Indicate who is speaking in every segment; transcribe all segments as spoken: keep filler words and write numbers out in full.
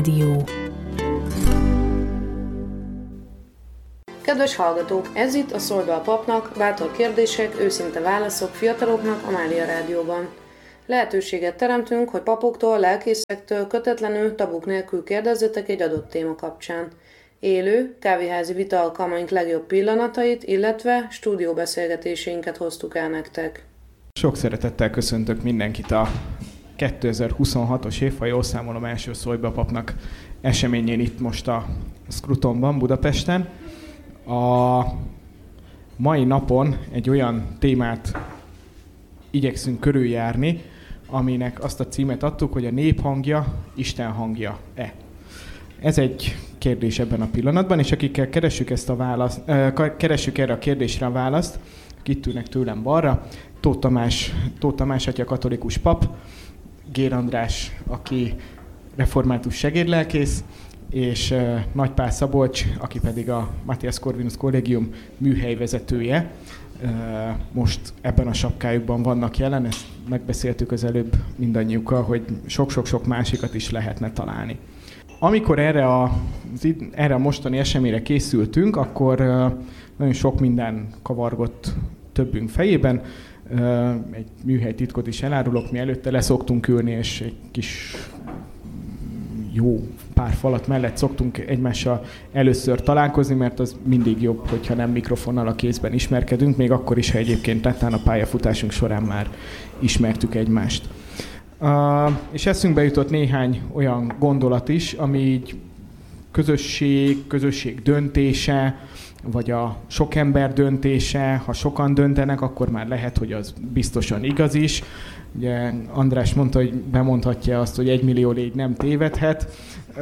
Speaker 1: Dió.
Speaker 2: Kedves hallgatók, ez itt a Szólj be a papnak, bátor kérdések, őszinte válaszok fiataloknak a Mária Rádióban. Lehetőséget teremtünk, hogy papoktól, lelkészektől kötetlenül, tabuk nélkül kérdezzetek egy adott téma kapcsán. Élő, kávéházi vita alkalmaink legjobb pillanatait, illetve stúdióbeszélgetéseinket hoztuk el nektek.
Speaker 3: Sok szeretettel köszöntök mindenkit a kétezer-huszonhatos év, ha jól számolom, első Szólj be a papnak eseményén itt most a Scrutonban, Budapesten. A mai napon egy olyan témát igyekszünk körüljárni, aminek azt a címet adtuk, hogy a nép hangja, Isten hangja-e. Ez egy kérdés ebben a pillanatban, és akikkel keressük, ezt a választ, keressük erre a kérdésre a választ, itt ülnek tőlem balra, Tóth Tamás, Tóth Tamás atya katolikus pap, Gér András, aki református segédlelkész, és uh, Nagypál Szabolcs, aki pedig a Matthias Corvinus Kollégium műhelyvezetője. Uh, most ebben a sapkájukban vannak jelen, ezt megbeszéltük az előbb mindannyiukkal, hogy sok-sok-sok másikat is lehetne találni. Amikor erre a, erre a mostani eseményre készültünk, akkor uh, nagyon sok minden kavargott többünk fejében. Uh, egy műhelytitkot is elárulok, mi előtte leszoktunk ülni, és egy kis jó pár falat mellett szoktunk egymással először találkozni, mert az mindig jobb, hogyha nem mikrofonnal a kézben ismerkedünk, még akkor is, ha egyébként tettán a pályafutásunk során már ismertük egymást. Uh, és eszünkbe jutott néhány olyan gondolat is, ami így közösség, közösség döntése, vagy a sok ember döntése, ha sokan döntenek, akkor már lehet, hogy az biztosan igaz is. Ugye András mondta, hogy bemondhatja azt, hogy egy millió légy nem tévedhet,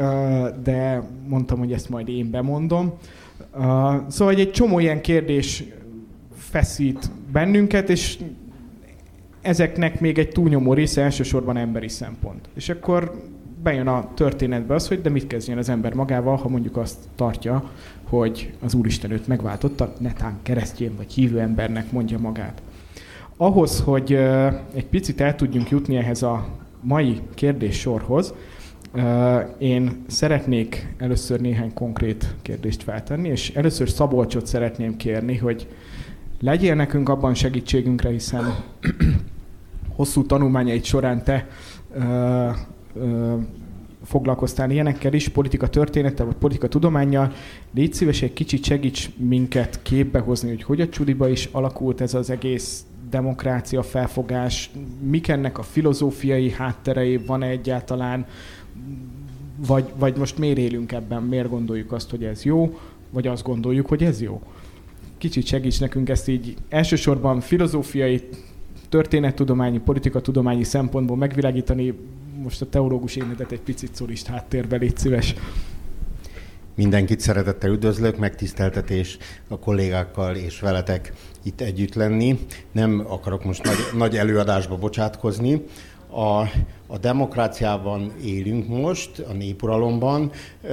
Speaker 3: de mondtam, hogy ezt majd én bemondom. Szóval egy csomó ilyen kérdés feszít bennünket, és ezeknek még egy túlnyomó része elsősorban emberi szempont. És akkor bejön a történetbe az, hogy de mit kezdjen az ember magával, ha mondjuk azt tartja, hogy az Úristen őt megváltotta, netán keresztjén vagy hívő embernek mondja magát. Ahhoz, hogy egy picit el tudjunk jutni ehhez a mai kérdéssorhoz, én szeretnék először néhány konkrét kérdést feltenni, és először Szabolcsot szeretném kérni, hogy legyél nekünk abban segítségünkre, hiszen hosszú tanulmányaid során te ö, ö, foglalkoztál ilyenekkel is, politika történettel vagy politika tudománnyal. Légy szíves, egy kicsit segíts minket képbe hozni, hogy hogy a csudiba is alakult ez az egész demokrácia felfogás, mik ennek a filozófiai hátterei, van-e egyáltalán, vagy, vagy most miért élünk ebben, miért gondoljuk azt, hogy ez jó, vagy azt gondoljuk, hogy ez jó. Kicsit segíts nekünk ezt így elsősorban filozófiai, történettudományi, politikatudományi szempontból megvilágítani. Most a teológus énedet egy picit szorist háttérbe, légy szíves.
Speaker 4: Mindenkit szeretettel üdvözlök, megtiszteltetés a kollégákkal és veletek itt együtt lenni. Nem akarok most nagy, nagy előadásba bocsátkozni. A, a demokráciában élünk most, a népuralomban.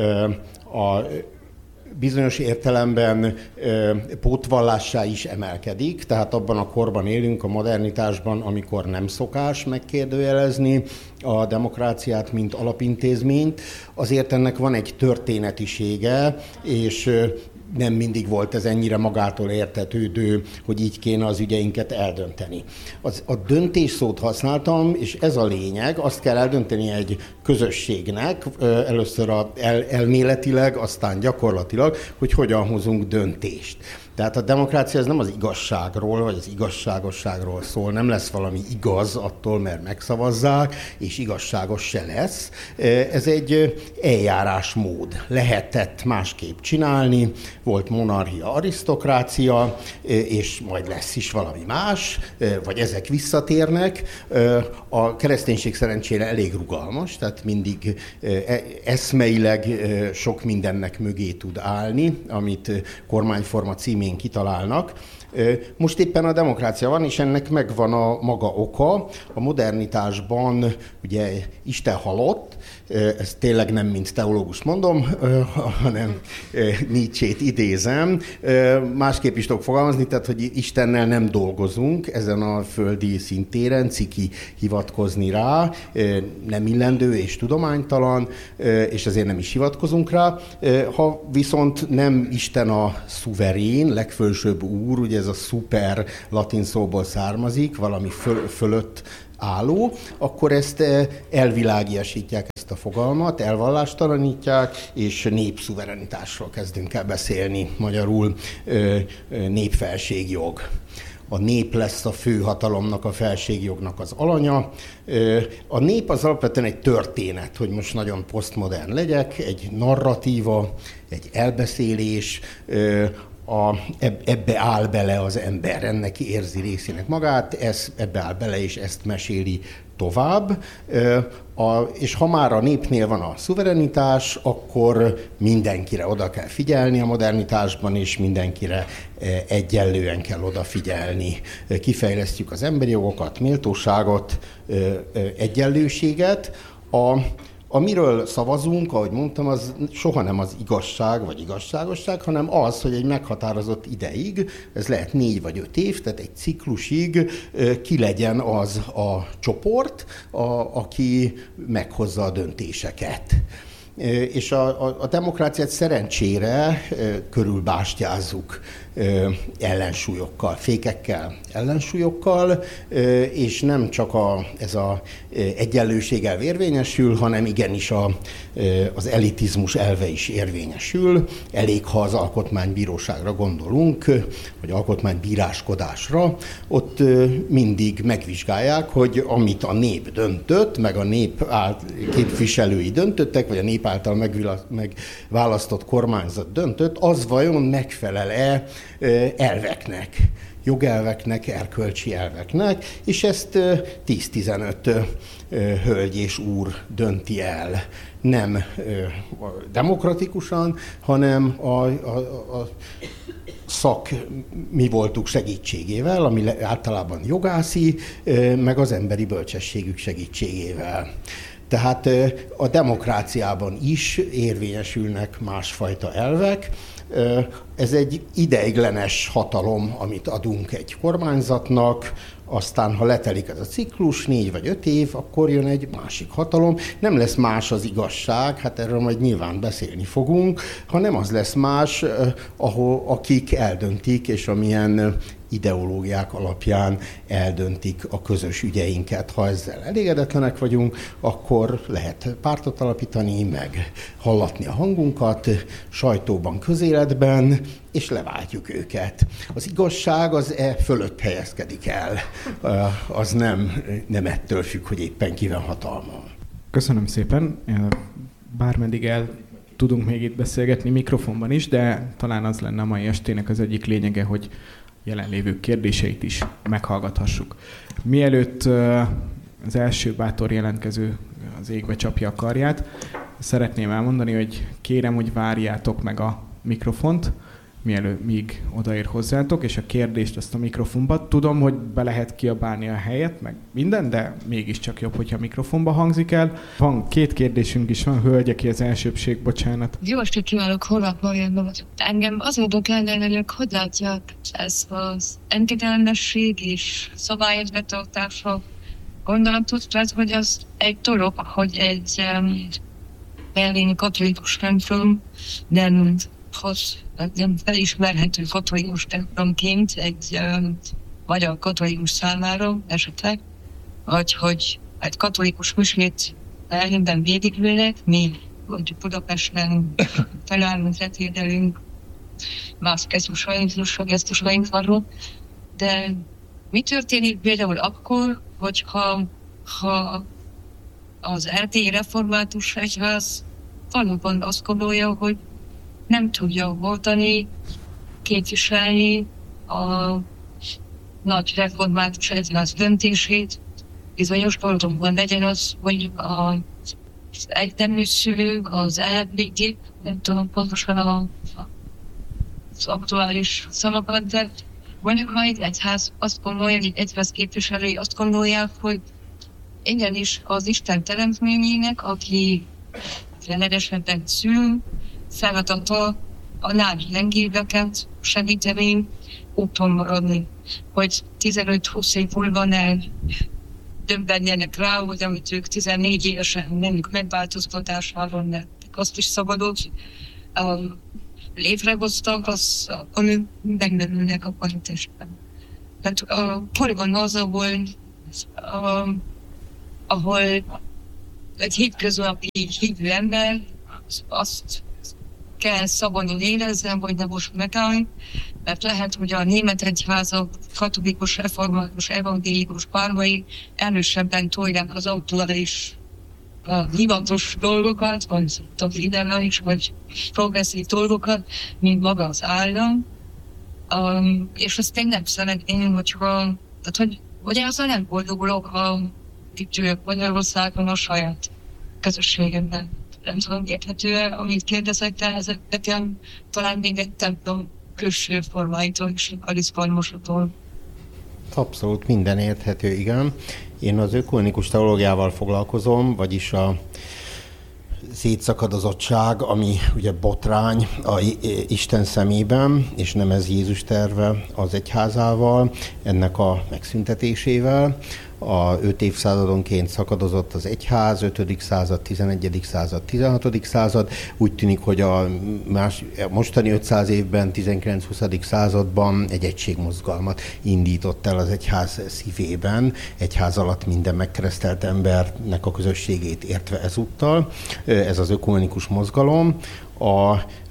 Speaker 4: A bizonyos értelemben ö, pótvallássá is emelkedik, tehát abban a korban élünk, a modernitásban, amikor nem szokás megkérdőjelezni a demokráciát, mint alapintézményt. Azért ennek van egy történetisége, és ö, nem mindig volt ez ennyire magától értetődő, hogy így kéne az ügyeinket eldönteni. Az, a döntés szót használtam, és ez a lényeg, azt kell eldönteni egy közösségnek, először a, el, elméletileg, aztán gyakorlatilag, hogy hogyan hozunk döntést. Tehát a demokrácia ez nem az igazságról, vagy az igazságosságról szól, nem lesz valami igaz attól, mert megszavazzák, és igazságos se lesz. Ez egy eljárásmód. Lehetett másképp csinálni, volt monarchia, arisztokrácia, és majd lesz is valami más, vagy ezek visszatérnek. A kereszténység szerencsére elég rugalmas, tehát mindig eszmeileg sok mindennek mögé tud állni, amit kormányforma címén kitalálnak. Most éppen a demokrácia van, és ennek megvan a maga oka. A modernitásban ugye Isten halott, ezt tényleg nem mint teológus mondom, hanem Nietzsét idézem. Másképp is tudok fogalmazni, tehát, hogy Istennel nem dolgozunk ezen a földi szintéren, ciki hivatkozni rá, nem illendő és tudománytalan, és ezért nem is hivatkozunk rá. Ha viszont nem Isten a szuverén, legfölsőbb úr, ugye ez a szuper latin szóból származik, valami föl, fölött álló, akkor ezt elvilágiasítják ezt a fogalmat, elvallástalanítják, és népszuverenitásról kezdünk el beszélni, magyarul népfelségjog. A nép lesz a főhatalomnak, a felségjognak az alanya. A nép az alapvetően egy történet, hogy most nagyon posztmodern legyek, egy narratíva, egy elbeszélés, A, ebbe áll bele az ember, ennek érzi részének magát, ez, ebbe áll bele, és ezt meséli tovább. A, és ha már a népnél van a szuverenitás, akkor mindenkire oda kell figyelni a modernitásban, és mindenkire egyenlően kell odafigyelni. Kifejlesztjük az emberi jogokat, méltóságot, egyenlőséget. A Amiről szavazunk, ahogy mondtam, az soha nem az igazság vagy igazságosság, hanem az, hogy egy meghatározott ideig, ez lehet négy vagy öt év, tehát egy ciklusig ki legyen az a csoport, a, aki meghozza a döntéseket. És a, a, a demokráciát szerencsére körülbástyázzuk ellensúlyokkal, fékekkel, ellensúlyokkal, és nem csak a, ez az egyenlőség elv érvényesül, hanem igenis a, az elitizmus elve is érvényesül. Elég, ha az alkotmánybíróságra gondolunk, vagy alkotmánybíráskodásra, ott mindig megvizsgálják, hogy amit a nép döntött, meg a nép képviselői döntöttek, vagy a nép által megválasztott kormányzat döntött, az vajon megfelel-e elveknek, jogelveknek, erkölcsi elveknek, és ezt tíz-tizenöt hölgy és úr dönti el. Nem demokratikusan, hanem a, a, a szak mi voltuk segítségével, ami általában jogászi, meg az emberi bölcsességük segítségével. Tehát a demokráciában is érvényesülnek másfajta elvek. Ez egy ideiglenes hatalom, amit adunk egy kormányzatnak, aztán, ha letelik ez a ciklus, négy vagy öt év, akkor jön egy másik hatalom. Nem lesz más az igazság, hát erről majd nyilván beszélni fogunk, hanem az lesz más, ahol, akik eldöntik, és amilyen ideológiák alapján eldöntik a közös ügyeinket. Ha ezzel elégedetlenek vagyunk, akkor lehet pártot alapítani, meg hallatni a hangunkat sajtóban, közéletben, és leváltjuk őket. Az igazság az e fölött helyezkedik el. Az nem, nem ettől függ, hogy éppen ki van hatalma.
Speaker 3: Köszönöm szépen. Bármeddig el tudunk még itt beszélgetni mikrofonban is, de talán az lenne a mai estének az egyik lényege, hogy jelenlévők kérdéseit is meghallgathassuk. Mielőtt az első bátor jelentkező az égbe csapja a karját, szeretném elmondani, hogy kérem, hogy várjátok meg a mikrofont, mielőtt míg odaér hozzátok, és a kérdést azt a mikrofonba. Tudom, hogy be lehet kiabálni a helyet, meg minden, de mégiscsak jobb, hogyha a mikrofonba hangzik el. Van két kérdésünk is, van hölgyeké az elsőbség, bocsánat.
Speaker 1: Jó estét kívánok, Horváth Marianna. Engem az érdekelne, hogy önök hogy látják ez az engedelmesség és szabályok betartása gondolatot, tehát hogy az egy dolog, hogy egy um, berlini katolikus templom nem hoz, nem felismerhető katolikus templomként egy um, magyar katolikus számára esetleg, vagy hogy egy katolikus misét ellenben védiklőnek, mi hogy Budapesten találunk, letédelünk, más gesztusaink vannak, de mi történik például akkor, hogyha ha az erdélyi református egyház valóban azt gondolja, hogy nem tudja oldani, képviselni a nagy református egyház döntését, bizonyos dolgokban legyen az, hogy a egynemű szülők, az elbégép, nem tudom pontosan a, az aktuális szavakat, de mondjuk, ha egy egyház azt gondolja, egy egyház képviselői azt gondolják, hogy igenis az Isten teremtményének, aki Rendesen szülünk, feladata a lány lengéveket segíteni, úton maradni, hogy tizenöt-húsz év múlva ne döbbenjenek rá, hogy amit ők tizennégy évesen mondjuk megváltoztatásáról ne. Azt is szabadott um, létrehoztak, az a nők megnövülnek a paritásban. Tehát a poligon az, ahol, um, ahol egy hétköznapi hívő ember azt kell szabadon érezzem, hogy ne most megállj, mert lehet, hogy a német egyházak, katolikus, református, evangélikus párbai erősebben tolják az aktuális a hivatalos dolgokat, vagy a Fidela is, vagy progresszív dolgokat, mint maga az állam. Um, és azt én nem szeretném, hogyha, tehát, hogy, hogy azzal nem boldogulok, ha itt ülök Magyarországon a saját közösségemben. Nem tudom, érthető-e, amit kérdezek, de ezek nekem talán még egy templom külső formáitól és aliszkalmosatól.
Speaker 4: Abszolút minden érthető, igen. Én az ökumenikus teológiával foglalkozom, vagyis a szétszakadozottság, ami ugye botrány a Isten szemében, és nem ez Jézus terve az egyházával, ennek a megszüntetésével. A öt évszázadonként szakadozott az egyház, ötödik század, tizenegyedik század, tizenhatodik század. Úgy tűnik, hogy a más, mostani ötszáz évben, tizenkilenc-huszadik században egy egységmozgalmat indított el az egyház szívében, egyház alatt minden megkeresztelt embernek a közösségét értve ezúttal. Ez az ökumenikus mozgalom. A,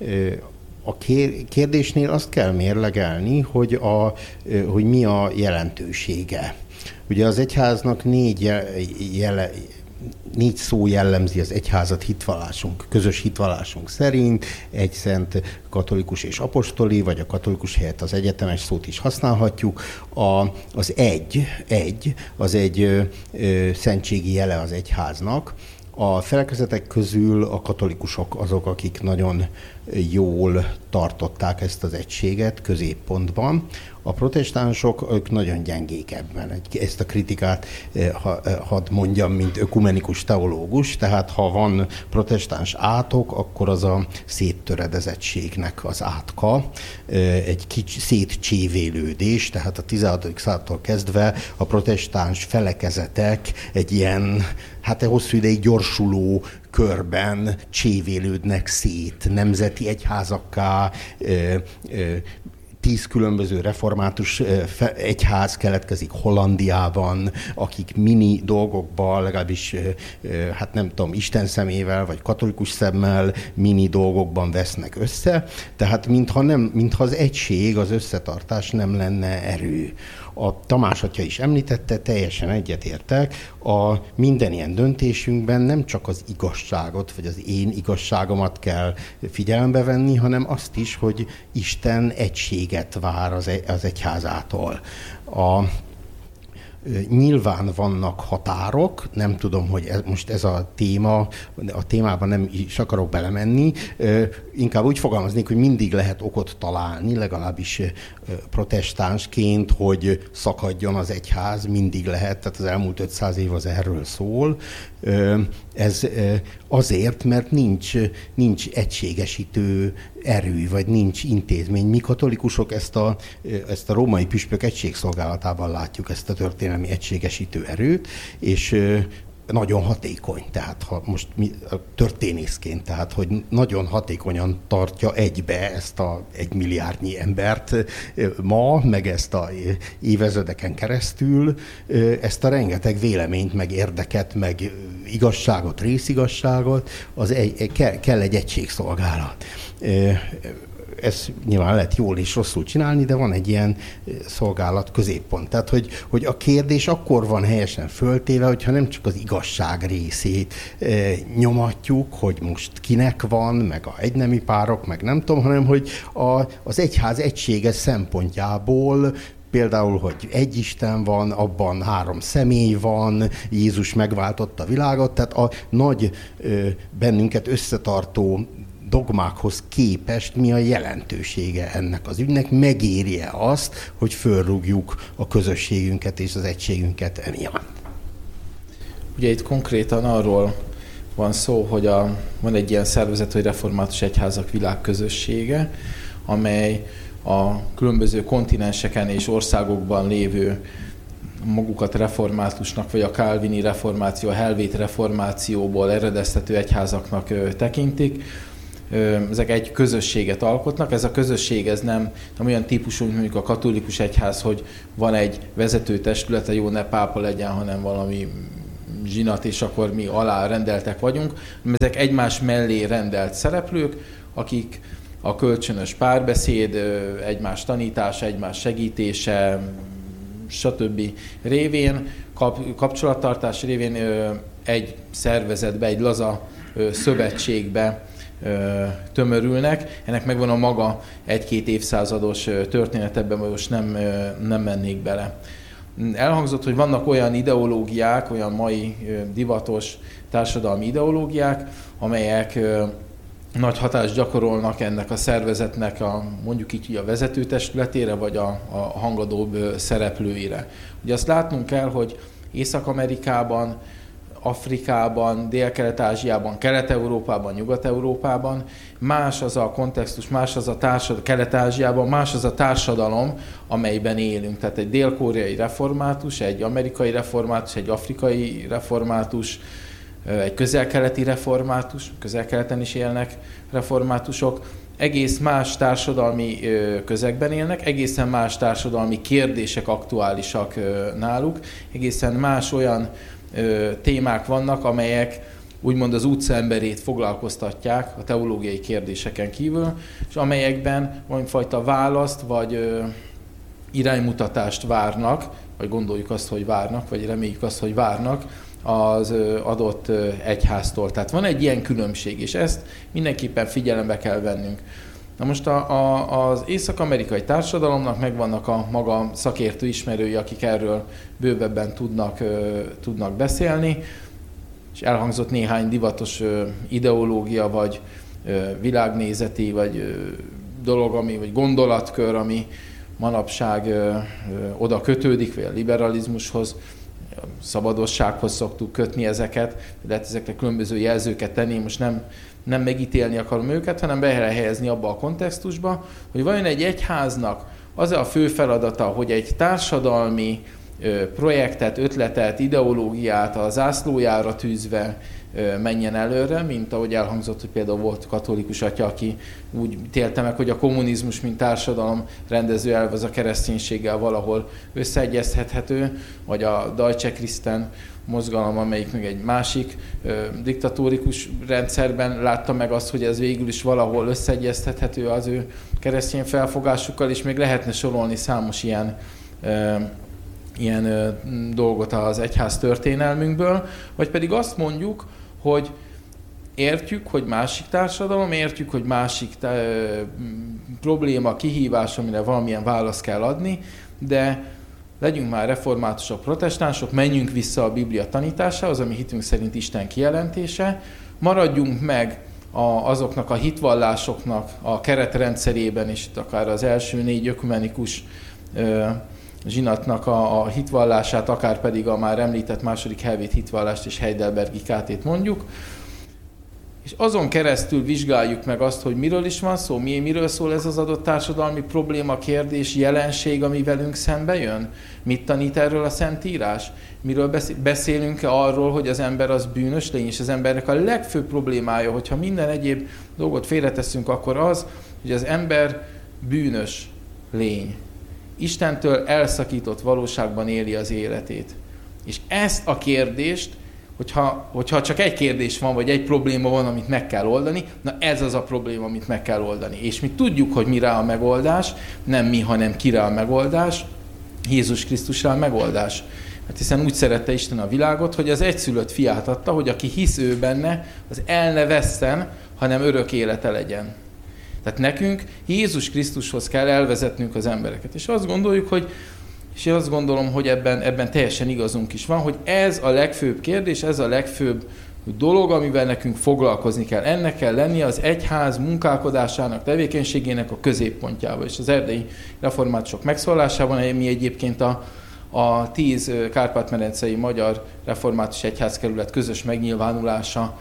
Speaker 4: A kérdésnél azt kell mérlegelni, hogy, a, hogy mi a jelentősége. Ugye az egyháznak négy, jele, négy szó jellemzi az egyházat hitvallásunk, közös hitvallásunk szerint, egy szent katolikus és apostoli, vagy a katolikus helyett az egyetemes szót is használhatjuk. A, az egy, egy, az egy ö, ö, szentségi jele az egyháznak. A felekezetek közül a katolikusok azok, akik nagyon jól tartották ezt az egységet középpontban. A protestánsok, ők nagyon gyengék ebben. Ezt a kritikát hadd mondjam, mint ökumenikus teológus, tehát ha van protestáns átok, akkor az a széttöredezettségnek az átka, egy kicsi szétcsévélődés, tehát a tizenhatodik századtól kezdve a protestáns felekezetek egy ilyen, hát egy hosszú ideig gyorsuló körben csévélődnek szét, nemzeti egyházakká, tíz különböző református egyház keletkezik Hollandiában, akik mini dolgokban, legalábbis hát nem tudom, Isten szemével, vagy katolikus szemmel mini dolgokban vesznek össze. Tehát mintha, nem, mintha az egység, az összetartás nem lenne erő. A Tamás atya is említette, teljesen egyetértek, a minden ilyen döntésünkben nem csak az igazságot, vagy az én igazságomat kell figyelembe venni, hanem azt is, hogy Isten egységet vár az, az egyházától. A Nyilván vannak határok, nem tudom, hogy ez, most ez a téma, a témában nem is akarok belemenni, inkább úgy fogalmaznék, hogy mindig lehet okot találni, legalábbis protestánsként, hogy szakadjon az egyház, mindig lehet, tehát az elmúlt ötszáz év az erről szól. Ez azért, mert nincs, nincs egységesítő erő, vagy nincs intézmény. Mi katolikusok ezt a, ezt a római püspök egységszolgálatában látjuk, ezt a történelmi egységesítő erőt, és nagyon hatékony, tehát ha most mi, történészként, tehát hogy nagyon hatékonyan tartja egybe ezt a egy milliárdnyi embert ma, meg ezt a évezredeken keresztül, ezt a rengeteg véleményt, meg érdeket, meg igazságot, részigazságot, az egy, kell, kell egy egységszolgálat. Ez nyilván lehet jól és rosszul csinálni, de van egy ilyen szolgálat középpont. Tehát, hogy, hogy a kérdés akkor van helyesen föltéve, hogyha nem csak az igazság részét e, nyomatjuk, hogy most kinek van, meg a egynemi párok, meg nem tudom, hanem hogy a, az egyház egysége szempontjából például, hogy egy Isten van, abban három személy van, Jézus megváltotta a világot, tehát a nagy bennünket összetartó dogmákhoz képest mi a jelentősége ennek az ügynek, megérje azt, hogy fölrúgjuk a közösségünket és az egységünket emiatt.
Speaker 5: Ugye itt konkrétan arról van szó, hogy a, van egy ilyen szervezet, hogy Református Egyházak Világközössége, amely a különböző kontinenseken és országokban lévő magukat reformátusnak, vagy a kálvini reformáció, a helvét reformációból eredeztető egyházaknak tekintik. Ezek egy közösséget alkotnak. Ez a közösség ez nem, nem olyan típusú, mint mondjuk a katolikus egyház, hogy van egy vezető testülete, jó, ne pápa legyen, hanem valami zsinat, és akkor mi alá rendeltek vagyunk. Ezek egymás mellé rendelt szereplők, akik a kölcsönös párbeszéd, egymás tanítása, egymás segítése, stb. Révén, kap, kapcsolattartás révén egy szervezetbe, egy laza szövetségbe tömörülnek. Ennek megvan a maga egy-két évszázados történet, ebben most nem, nem mennék bele. Elhangzott, hogy vannak olyan ideológiák, olyan mai divatos társadalmi ideológiák, amelyek nagy hatást gyakorolnak ennek a szervezetnek a, mondjuk így a vezetőtestületére, vagy a, a hangadóbb szereplőire. Ugye azt látnunk kell, hogy Észak-Amerikában, Afrikában, Dél-Kelet-Ázsiában, Kelet-Európában, Nyugat-Európában más az a kontextus, más az a társadalom, Kelet-Ázsiában más az a társadalom, amelyben élünk. Tehát egy dél-koreai református, egy amerikai református, egy afrikai református, egy közel-keleti református, közel-keleten is élnek reformátusok, egész más társadalmi közegben élnek, egészen más társadalmi kérdések aktuálisak náluk, egészen más olyan témák vannak, amelyek úgymond az utcaemberét foglalkoztatják a teológiai kérdéseken kívül, és amelyekben valamifajta választ vagy iránymutatást várnak, vagy gondoljuk azt, hogy várnak, vagy reméljük azt, hogy várnak az adott egyháztól. Tehát van egy ilyen különbség, és ezt mindenképpen figyelembe kell vennünk. Na most a, a, az észak-amerikai társadalomnak megvannak a maga szakértő ismerői, akik erről bővebben tudnak, tudnak beszélni, és elhangzott néhány divatos ideológia, vagy világnézeti, vagy dolog, ami, vagy gondolatkör, ami manapság oda kötődik, vagy a liberalizmushoz, a szabadossághoz szoktuk kötni ezeket, lehet ezekre különböző jelzőket tenni, most nem, nem megítélni akarom őket, hanem be kell helyezni abba a kontextusba, hogy vajon egy egyháznak az a fő feladata, hogy egy társadalmi projektet, ötletet, ideológiát a zászlójára tűzve menjen előre, mint ahogy elhangzott, hogy például volt katolikus atya, aki úgy ítélte meg, hogy a kommunizmus, mint társadalom rendező elv az a kereszténységgel valahol összeegyeztethető, vagy a Deutsche Christen mozgalom, amelyik meg egy másik ö, diktatórikus rendszerben látta meg azt, hogy ez végül is valahol összeegyeztethető az ő keresztény felfogásukkal, és még lehetne sorolni számos ilyen ö, ilyen ö, dolgot az egyház történelmünkből, vagy pedig azt mondjuk, hogy értjük, hogy másik társadalom, értjük, hogy másik tá- ö, probléma, kihívás, amire valamilyen választ kell adni, de legyünk már reformátusok, protestánsok, menjünk vissza a Biblia tanításához, ami hitünk szerint Isten kijelentése, maradjunk meg a, azoknak a hitvallásoknak a keretrendszerében, és itt akár az első négy ökumenikus ö, zsinatnak a, a hitvallását, akár pedig a már említett második helvét hitvallást és Heidelbergi kátét mondjuk, és azon keresztül vizsgáljuk meg azt, hogy miről is van szó, mi, miről szól ez az adott társadalmi probléma, kérdés, jelenség, ami velünk szembe jön. Mit tanít erről a Szentírás? Miről beszélünk-e arról, hogy az ember az bűnös lény, és az embernek a legfőbb problémája, hogyha minden egyéb dolgot félreteszünk, akkor az, hogy az ember bűnös lény. Istentől elszakított valóságban éli az életét. És ezt a kérdést, Hogyha, hogyha csak egy kérdés van, vagy egy probléma van, amit meg kell oldani, na ez az a probléma, amit meg kell oldani. És mi tudjuk, hogy mire a megoldás, nem mi, hanem kire a megoldás, Jézus Krisztusra a megoldás. Hát hiszen úgy szerette Isten a világot, hogy az egyszülött fiát adta, hogy aki hisz ő benne, az el ne vesszen, hanem örök élete legyen. Tehát nekünk Jézus Krisztushoz kell elvezetnünk az embereket. És azt gondoljuk, hogy És én azt gondolom, hogy ebben, ebben teljesen igazunk is van, hogy ez a legfőbb kérdés, ez a legfőbb dolog, amivel nekünk foglalkozni kell. Ennek kell lennie az egyház munkálkodásának, tevékenységének a középpontjában. És az erdélyi reformátusok megszólásában, mi egyébként a, a tíz Kárpát-medencei magyar református egyházkerület közös megnyilvánulása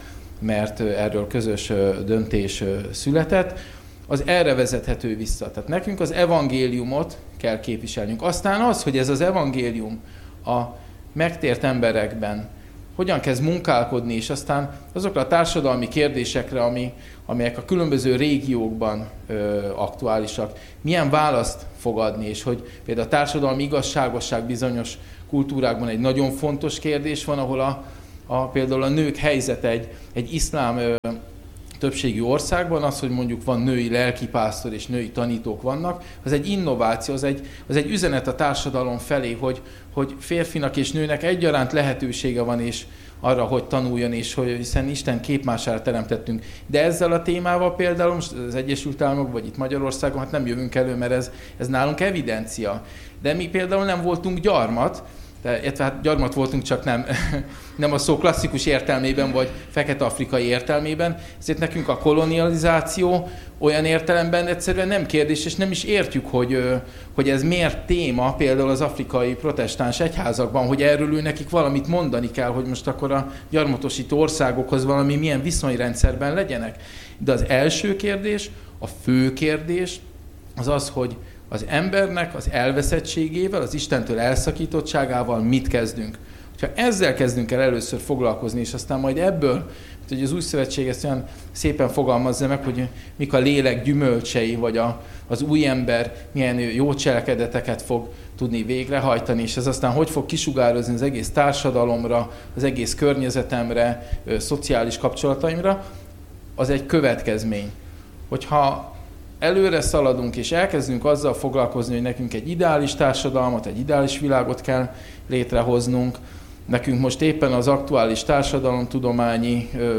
Speaker 5: mert erről közös döntés született, az erre vezethető vissza. Tehát nekünk az evangéliumot kell képviselnünk. Aztán az, hogy ez az evangélium a megtért emberekben hogyan kezd munkálkodni, és aztán azokra a társadalmi kérdésekre, ami, amelyek a különböző régiókban ö, aktuálisak, milyen választ fog adni, és hogy például a társadalmi igazságosság bizonyos kultúrákban egy nagyon fontos kérdés van, ahol a, a, például a nők helyzete egy, egy iszlám ö, többségű országban, az, hogy mondjuk van női lelkipásztor és női tanítók vannak, az egy innováció, az egy, az egy üzenet a társadalom felé, hogy, hogy férfinak és nőnek egyaránt lehetősége van és arra, hogy tanuljon, és hogy hiszen Isten képmására teremtettünk. De ezzel a témával például most az Egyesült Államok, vagy itt Magyarországon, hát nem jövünk elő, mert ez, ez nálunk evidencia. De mi például nem voltunk gyarmat, illetve hát gyarmat voltunk, csak nem, nem a szó klasszikus értelmében, vagy fekete-afrikai értelmében, ezért nekünk a kolonializáció olyan értelemben egyszerűen nem kérdés, és nem is értjük, hogy, hogy ez miért téma például az afrikai protestáns egyházakban, hogy erről ő nekik valamit mondani kell, hogy most akkor a gyarmatosító országokhoz valami milyen viszonyrendszerben legyenek. De az első kérdés, a fő kérdés az az, hogy az embernek az elveszettségével, az Istentől elszakítottságával mit kezdünk. Ha ezzel kezdünk el először foglalkozni, és aztán majd ebből, hogy az új szövetség ezt olyan szépen fogalmazza meg, hogy mik a lélek gyümölcsei, vagy a, az új ember milyen jó cselekedeteket fog tudni végrehajtani, és ez aztán hogy fog kisugározni az egész társadalomra, az egész környezetemre, ö, szociális kapcsolataimra, az egy következmény. Hogyha előre szaladunk, és elkezdünk azzal foglalkozni, hogy nekünk egy ideális társadalmat, egy ideális világot kell létrehoznunk, nekünk most éppen az aktuális társadalomtudományi ö,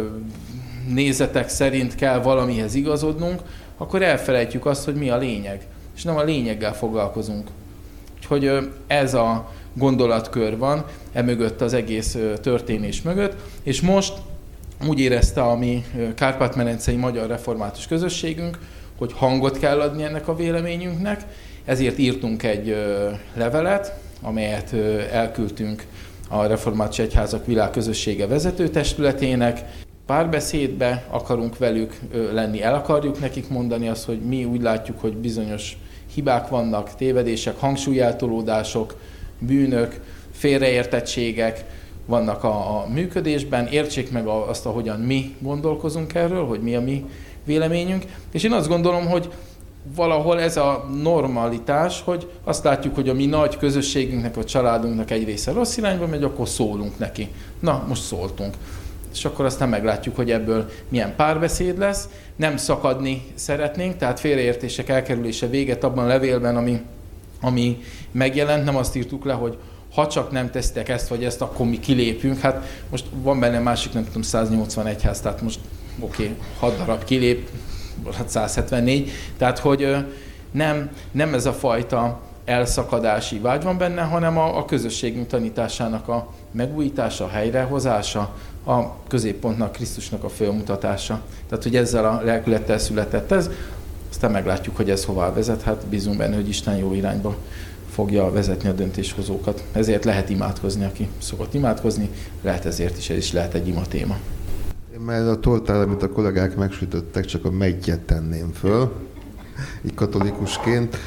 Speaker 5: nézetek szerint kell valamihez igazodnunk, akkor elfelejtjük azt, hogy mi a lényeg, és nem a lényeggel foglalkozunk. Úgyhogy ö, ez a gondolatkör van emögött, az egész ö, történés mögött, és most úgy érezte a mi kárpát-medencei magyar református közösségünk, hogy hangot kell adni ennek a véleményünknek, ezért írtunk egy ö, levelet, amelyet ö, elküldtünk a Református Egyházak Világközössége vezetőtestületének. Párbeszédbe akarunk velük ö, lenni, el akarjuk nekik mondani azt, hogy mi úgy látjuk, hogy bizonyos hibák vannak, tévedések, hangsúlyeltolódások, bűnök, félreértettségek vannak a, a működésben, értsék meg a, azt, ahogyan mi gondolkozunk erről, hogy mi a mi véleményünk, és én azt gondolom, hogy valahol ez a normalitás, hogy azt látjuk, hogy a mi nagy közösségünknek, vagy családunknak egy része rossz irányba megy, akkor szólunk neki. Na, most szóltunk. És akkor aztán meglátjuk, hogy ebből milyen párbeszéd lesz. Nem szakadni szeretnénk, tehát félreértések elkerülése véget abban a levélben, ami, ami megjelent. Nem azt írtuk le, hogy ha csak nem tesztek ezt vagy ezt, akkor mi kilépünk. Hát most van benne másik, nem tudom, száznyolcvanegy ház, tehát most oké, okay, hat darab kilép, hát száz hetvennégy, tehát hogy nem, nem ez a fajta elszakadási vágy van benne, hanem a, a közösségünk tanításának a megújítása, a helyrehozása, a középpontnak, Krisztusnak a fölmutatása. Tehát, hogy ezzel a lelkülettel született ez, aztán meglátjuk, hogy ez hová vezet, hát bízunk benne, hogy Isten jó irányba fogja vezetni a döntéshozókat. Ezért lehet imádkozni, aki szokott imádkozni, lehet ezért is, ez is lehet egy ima téma.
Speaker 6: Én már a toltál, amit a kollégák megsütöttek, csak a megyet tenném föl, így katolikusként.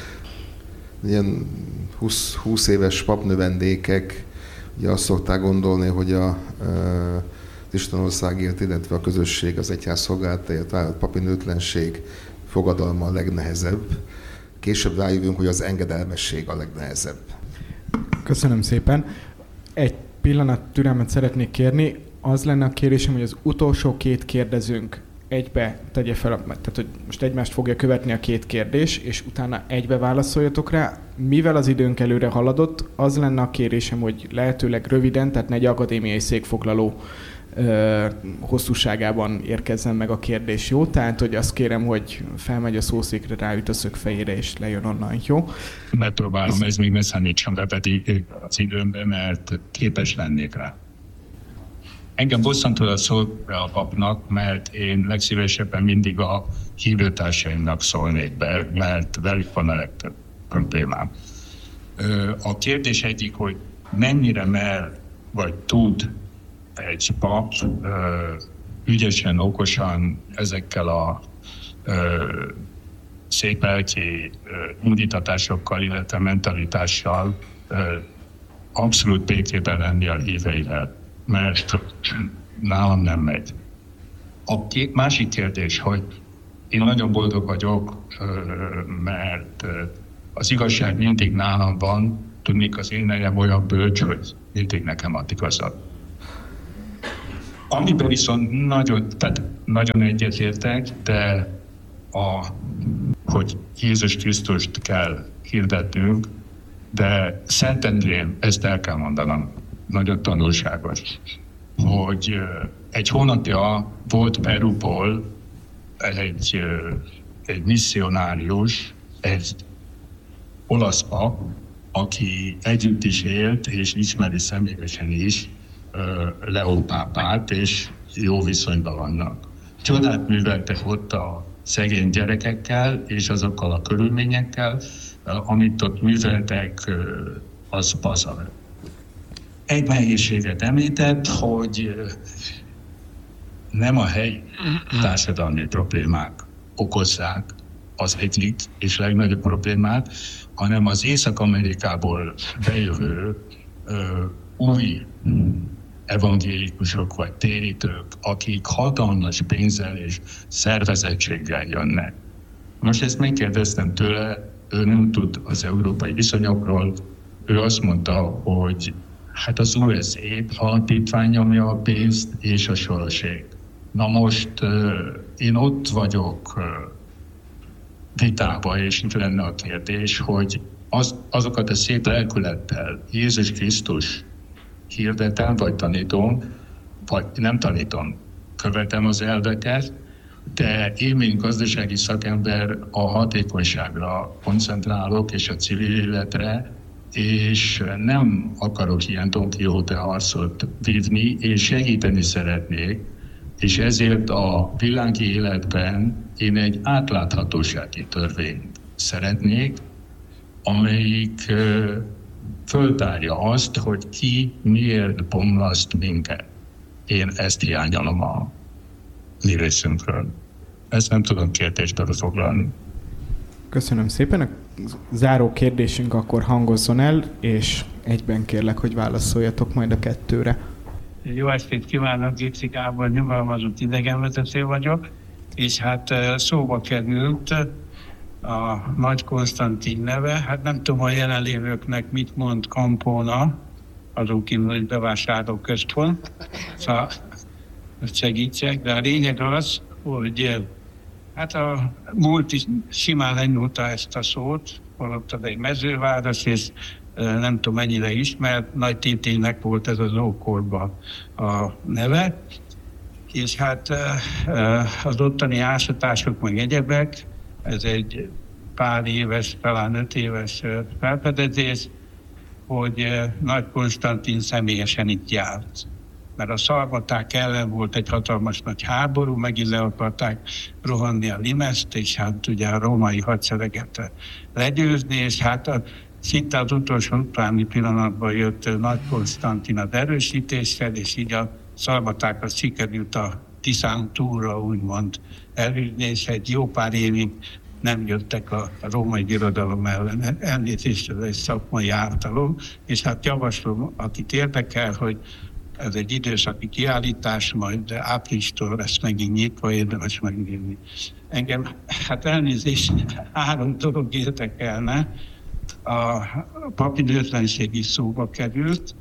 Speaker 6: Ilyen húsz, húsz éves papnövendékek ugye azt szokták gondolni, hogy a, az Istenországért, illetve a közösség, az egyház szolgálatáért vállalt papi nőtlenség fogadalma a legnehezebb. Később rájövünk, hogy az engedelmesség a legnehezebb.
Speaker 3: Köszönöm szépen. Egy pillanat türelmet szeretnék kérni. Az lenne a kérésem, hogy az utolsó két kérdezőnk egybe tegye fel, tehát hogy most egymást fogja követni a két kérdés, és utána egybe válaszoljatok rá. Mivel az időnk előre haladott, az lenne a kérésem, hogy lehetőleg röviden, tehát ne egy akadémiai székfoglaló ö, hosszúságában érkezzen meg a kérdés, jó? Tehát, hogy azt kérem, hogy felmegy a szószékre, ráüt a szög fejére, és lejön onnan, jó?
Speaker 7: Megpróbálom, ez még messze nincs sem repeti az időmben, mert képes lennék rá. Engem bosszantól a szolga a papnak, mert én legszívesebben mindig a hívőtársaimnak szólnék be, mert velük van a legtöbb problémám. A kérdés egyik, hogy mennyire mer, vagy tud egy pap ügyesen, okosan ezekkel a ö, szép lelki indítatásokkal, illetve mentalitással ö, abszolút békében lenni a híveivel, mert nálam nem megy. A két, másik kérdés, hogy én nagyon boldog vagyok, mert az igazság mindig nálam van, tudnék az én nejem olyan bölcs, hogy mindig nekem ad igazat. Amiben viszont nagyon, tehát nagyon egyetértek, de a, hogy Jézus Krisztust kell hirdetnünk, de Szentendrén ezt el kell mondanom, nagyon tanulságos, hogy egy hónapja volt Perúból egy, egy misszionárius, egy olasz pap, aki együtt is élt, és ismeri személyesen is Leó pápát, és jó viszonyban vannak. Csodát műveltek ott a szegény gyerekekkel, és azokkal a körülményekkel, amit ott műveltek, az pazar. Egy nehézséget említett, hogy nem a helyi társadalmi problémák okozzák az egyik és legnagyobb problémát, hanem az Észak-Amerikából bejövő ö, új evangélikusok vagy térítők, akik hatalmas pénzzel és szervezettséggel jönnek. Most ezt megkérdeztem tőle, ő nem tud az európai viszonyokról, ő azt mondta, hogy hát az u es á alapítvány nyomja a pénzt és a soroség. Na most én ott vagyok vitába, és itt lenne a kérdés, hogy az, azokat a szép lelkülettel Jézus Krisztus hirdetem, vagy tanítom, vagy nem tanítom, követem az elveket, de én, mint gazdasági szakember a hatékonyságra koncentrálok, és a civil életre, és nem akarok ilyen Don Quixote harcot vívni, és segíteni szeretnék, és ezért a világi életben én egy átláthatósági törvényt szeretnék, amelyik föltárja azt, hogy ki miért bomlaszt minket. Én ezt hiányolom a mi részünkről. Ezt nem tudom kérdésbe foglalni.
Speaker 3: Köszönöm szépen. A záró kérdésünk akkor hangozzon el, és egyben kérlek, hogy válaszoljatok majd a kettőre.
Speaker 8: Jó estét kívánok, Gipsy Gábor, nyugalmazott idegenvezető vagyok, és hát szóba került a Nagy Konstantin neve. Hát nem tudom, a jelenlévőknek mit mond Campona, azon kívül, hogy bevásárlóközpont. Szóval segítsek, de a lényeg az, hogy hát a múlt is simán lenyúlta ezt a szót, holott az egy mezőváros, és nem tudom mennyire ismert, Nagy Tintinnek volt ez az ókorban a neve, és hát az ottani ásatások meg egyebek, ez egy pár éves, talán öt éves felfedezés, hogy Nagy Konstantin személyesen itt járt. Mert a szarmaták ellen volt egy hatalmas nagy háború, megint le akarták rohanni a Limeszt, és hát ugye a római hadsereget legyőzni, és hát a, szinte az utolsó utáni pillanatban jött Nagy Konstantin az erősítéssel, és így a szarmatákat sikerült a Tiszán túlra úgymond elűzni, és egy jó pár évig nem jöttek a, a római birodalom ellen. Elnézést, ez egy szakmai ártalom, és hát javaslom, akit érdekel, hogy ez egy időszaki kiállítás, majd áprilistól lesz megint nyitva, érdemes megnézni. Engem, hát elnézést, három dolog érdekelne. A papi nőtlenség is szóba került.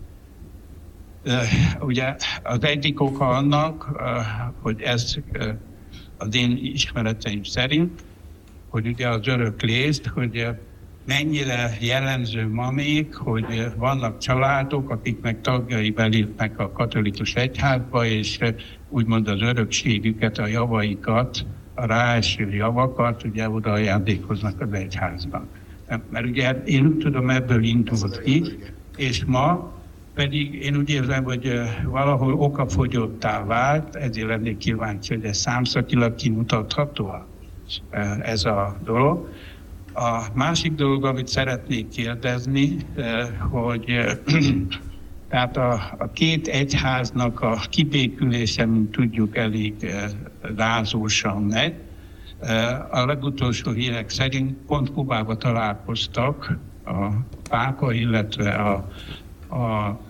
Speaker 8: Ugye az egyik oka annak, hogy ez az én ismereteim szerint, hogy ugye az örök lészt, hogy mennyire jellemző ma még, hogy vannak családok, akik meg tagjai belépnek a katolikus egyházba, és úgymond az örökségüket, a javaikat, a ráeső javakat ugye oda ajándékoznak az egyházban. Mert ugye én úgy tudom, ebből indult ki, és ma pedig én úgy érzem, hogy valahol okafogyottá vált, ezért lennék kíváncsi, hogy ez számszakilag kimutatható ez a dolog. A másik dolog, amit szeretnék kérdezni, hogy Tehát a, a két egyháznak a kibékülése, mint tudjuk, elég rázósan megy. A legutolsó hírek szerint pont Kubába találkoztak a pápa, illetve a, a,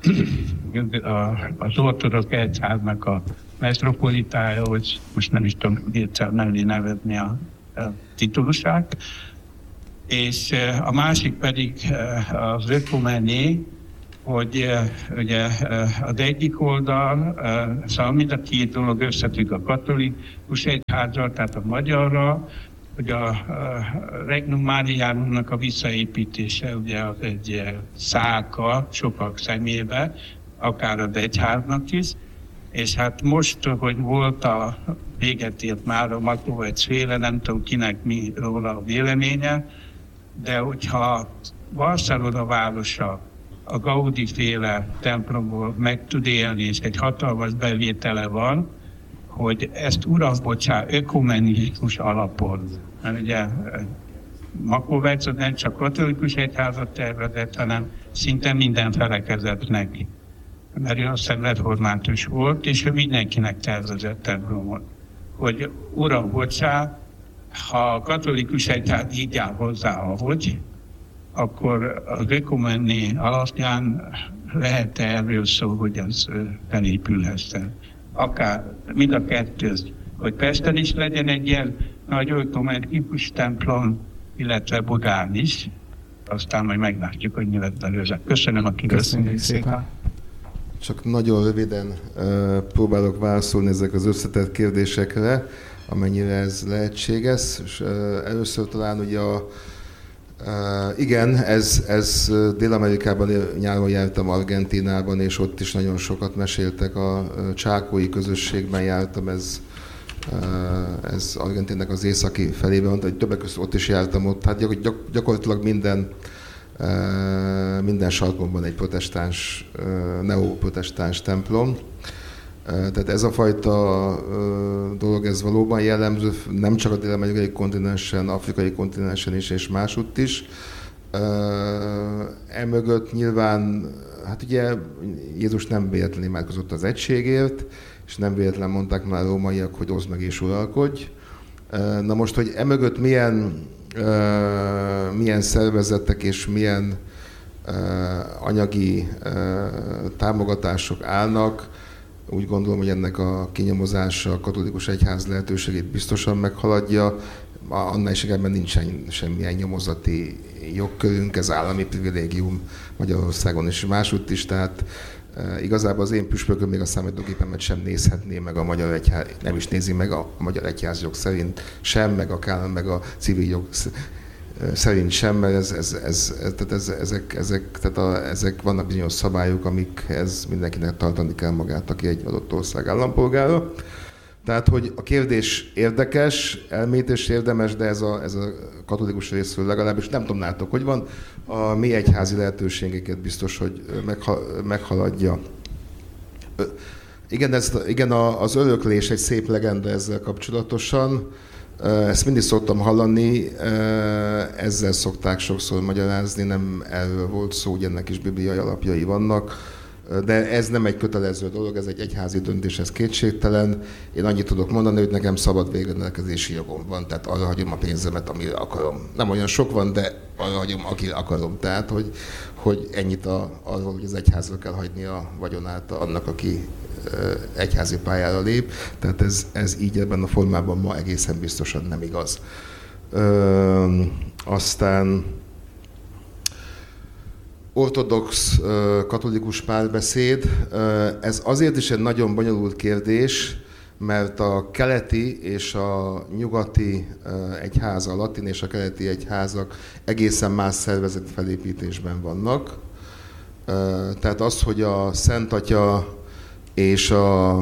Speaker 8: a, az ortodox egyháznak a metropolitája, hogy most nem is tudom hirtelen nevezni a, a titulusát. És a másik pedig az ökumené, hogy ugye az egyik oldal, szóval mind a két dolog összefügg, a katolikus egyházzal, tehát a magyarra, hogy a Regnum Marianumnak a visszaépítése ugye az egy szálka sokak szemébe, akár az egyháznak is, és hát most, hogy volt a véget ért már a Makovec féle, nem tudom kinek mi róla a véleménye, de hogyha Barcelona városa a Gaudi féle templomból meg tud élni, és egy hatalmas bevétele van, hogy ezt uram, bocsánat, ökumenikus alapon. Mert ugye Makovec nem csak katolikus egyházat tervezett, hanem szinte minden felekezetnek. Mert ő azt hiszem református volt, és ő mindenkinek tervezett templomot. Hogy uram, bocsánat, ha a katolikus egyház így áll hozzá, ahogy, akkor az ökumené alapján lehet erről szó, hogy az felépülhessen. Akár mind a kettő, hogy Pesten is legyen egy ilyen nagy ökumenikus templom, illetve Budán is. Aztán majd meglátjuk, hogy mi lett belőle. Köszönöm a
Speaker 3: Köszönjük szépen.
Speaker 6: Csak nagyon röviden uh, próbálok válaszolni ezek az összetett kérdésekre, amennyire ez lehetséges. És, uh, először talán ugye a Uh, igen, ez, ez Dél-Amerikában nyáron jártam, Argentínában, és ott is nagyon sokat meséltek. A csákói közösségben jártam, ez, uh, ez Argentinnek az északi felében van, hogy többek között ott is jártam ott. Hát gyak, gyak, gyakorlatilag minden, uh, minden sarkon van egy protestáns, uh, neoprotestáns templom. Tehát ez a fajta dolog, ez valóban jellemző, nem csak a dél-amerikai kontinensen, afrikai kontinensen is, és másutt is. Emögött nyilván, hát ugye Jézus nem véletlenül imádkozott az egységért, és nem véletlen mondták már a rómaiak, hogy oszd meg és uralkodj. Na most, hogy emögött milyen, milyen szervezetek és milyen anyagi támogatások állnak, úgy gondolom, hogy ennek a kinyomozása a katolikus egyház lehetőségét biztosan meghaladja. Annál is ebben nincsen semmilyen nyomozati jogkörünk, ez állami privilégium Magyarországon és másutt is, tehát e, igazából az én püspököm még a számítógépemet sem nézhetné meg a magyar egyház, nem is nézi meg a magyar egyház jog szerint sem, meg a kállam, meg a civil jog szerint sem, mert ez, ez, ez, ez, tehát ez, ezek, ezek, tehát a, ezek vannak bizonyos szabályok, amikhez mindenkinek tartani kell magát, aki egy adott ország állampolgára. Tehát, hogy a kérdés érdekes, elmélyítés érdemes, de ez a, ez a katolikus részről legalábbis nem tudom, látok, hogy van. A mi egyházi lehetőségeket biztos, hogy megha, meghaladja. Igen, ez, igen, az öröklés egy szép legenda ezzel kapcsolatosan. Ezt mindig szoktam hallani, ezzel szokták sokszor magyarázni, nem erről volt szó, hogy ennek is bibliai alapjai vannak, de ez nem egy kötelező dolog, ez egy egyházi döntés, ez kétségtelen. Én annyit tudok mondani, hogy nekem szabad végrendelkezési jogom van, tehát arra hagyom a pénzemet, amire akarom. Nem olyan sok van, de arra hagyom, akire akarom. Tehát, hogy, hogy ennyit a, arról, hogy az egyházra kell hagyni a vagyonát annak, aki egyházi pályára lép, tehát ez, ez így ebben a formában ma egészen biztosan nem igaz. Ö, aztán ortodox katolikus párbeszéd, ez azért is egy nagyon bonyolult kérdés, mert a keleti és a nyugati egyháza, a latin és a keleti egyházak egészen más szervezet felépítésben vannak. Tehát az, hogy a Szent Atya és a,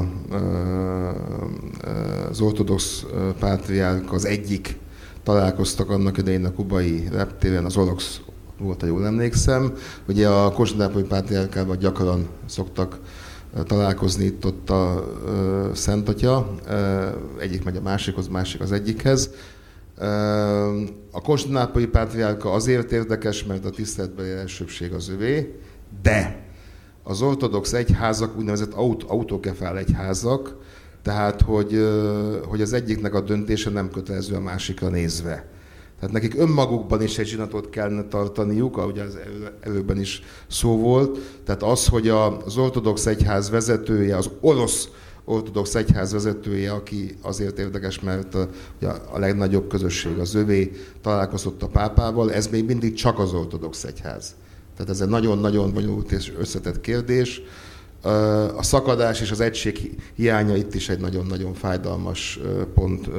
Speaker 6: az ortodox pátriárk az egyik találkoztak annak idején a kubai reptéren, az Orox volt, ha jól emlékszem. Ugye a konstantinápolyi pátriárkával gyakran szoktak találkozni itt ott a Szent Atya. Egyik megy a másikhoz, másik az egyikhez. A konstantinápolyi pátriárka azért érdekes, mert a tiszteletbeli elsőbség az övé, de az ortodox egyházak úgynevezett aut, autokefál egyházak, tehát hogy, hogy az egyiknek a döntése nem kötelező a másikra nézve. Tehát nekik önmagukban is egy zsinatot kellene tartaniuk, ahogy az előbben is szó volt. Tehát az, hogy az ortodox egyház vezetője, az orosz ortodox egyház vezetője, aki azért érdekes, mert a, a legnagyobb közösség az övé, találkozott a pápával, ez még mindig csak az ortodox egyház. Tehát ez egy nagyon-nagyon bonyolult és összetett kérdés. A szakadás és az egység hiánya itt is egy nagyon-nagyon fájdalmas pont